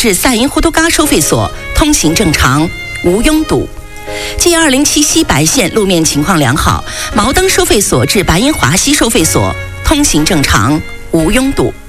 至赛因呼都嘎收费所通行正常，无拥堵。G207西白线路面情况良好，毛登收费所至白银华西收费所通行正常，无拥堵。